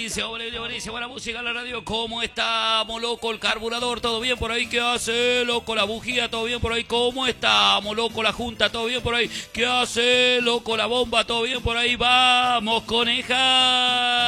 buenísimo, buena música en la radio. ¿Cómo estamos, loco? El carburador, ¿todo bien por ahí? ¿Qué hace, loco? La bujía, ¿todo bien por ahí? ¿Cómo estamos, loco? La junta, ¿todo bien por ahí? ¿Qué hace, loco? La bomba, ¿todo bien por ahí? ¡Vamos, coneja!